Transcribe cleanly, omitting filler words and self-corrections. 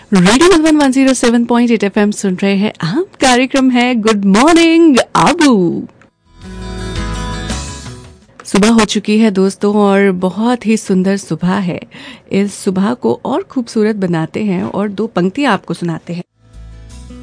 Radio Madhuban 107.8 FM सुन रहे हैं आप। कार्यक्रम है गुड मॉर्निंग आबू। सुबह हो चुकी है दोस्तों और बहुत ही सुंदर सुबह है। इस सुबह को और खूबसूरत बनाते हैं और दो पंक्तियां आपको सुनाते हैं।